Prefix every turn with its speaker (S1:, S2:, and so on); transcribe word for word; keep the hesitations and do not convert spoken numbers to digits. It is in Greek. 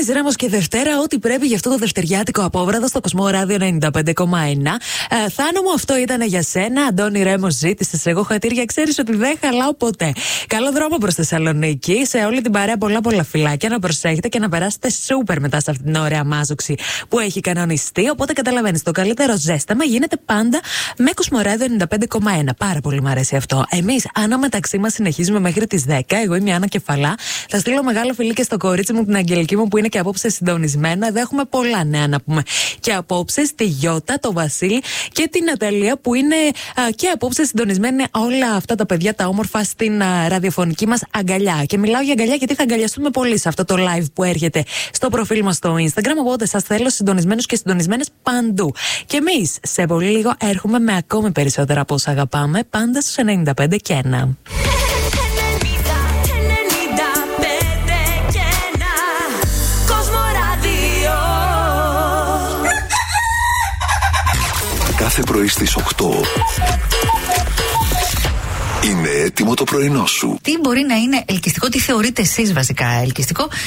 S1: Ρέμος και Δευτέρα, ό,τι πρέπει για αυτό το δευτεριάτικο απόβραδο στο Κοσμό Ράδιο ενενήντα πέντε κόμμα εννιά. Ε, Θάνο μου, αυτό ήταν για σένα. Αντώνη Ρέμος, ζήτησες εγώ χατήρια. Ξέρεις ότι δεν χαλάω ποτέ. Καλό δρόμο προς Θεσσαλονίκη. Σε όλη την παρέα, πολλά πολλά φιλάκια. Να προσέχετε και να περάσετε σούπερ μετά σε αυτήν την ωραία μάζοξη που έχει κανονιστεί. Οπότε καταλαβαίνεις, το καλύτερο ζέσταμα γίνεται πάντα με Κοσμό Ράδιο ενενήντα πέντε κόμμα εννιά. Πάρα πολύ μου αρέσει αυτό. Εμείς, αν μεταξύ μας συνεχίζουμε μέχρι τις δέκα, εγώ είμαι η Άννα Κεφαλά. Θα στείλω μεγάλο φιλί και στο κορίτσι μου, την Αγγελική μου, που είναι και απόψε συντονισμένα. Εδώ έχουμε πολλά νέα να πούμε. Και απόψε στη Γιώτα, το Βασίλη και την Ναταλία, που είναι α, και απόψε συντονισμένα όλα αυτά τα παιδιά τα όμορφα στην α, ραδιοφωνική μας αγκαλιά. Και μιλάω για αγκαλιά γιατί θα αγκαλιαστούμε πολύ σε αυτό το live που έρχεται στο προφίλ μας στο Instagram. Οπότε σας θέλω συντονισμένους και συντονισμένες παντού. Και εμείς σε πολύ λίγο έρχομαι με ακόμη περισσότερα από όσα αγαπάμε, πάντα στους ενενήντα πέντε και ένα.
S2: Κάθε πρωί στις οκτώ είναι έτοιμο το πρωινό σου.
S3: Τι μπορεί να είναι ελκυστικό, τι θεωρείτε εσείς βασικά ελκυστικό?